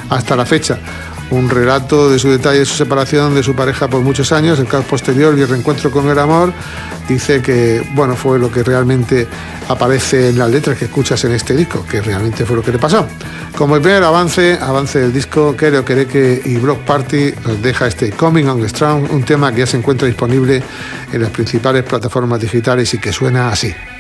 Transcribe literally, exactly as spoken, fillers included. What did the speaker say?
hasta la fecha. Un relato de su detalle de su separación de su pareja por muchos años, el caos posterior y el reencuentro con el amor. Dice que, bueno, fue lo que realmente aparece en las letras que escuchas en este disco, que realmente fue lo que le pasó. Como el primer avance, avance del disco, Quere o Quereque y Block Party nos deja este Coming on Strong, un tema que ya se encuentra disponible en las principales plataformas digitales y que suena así.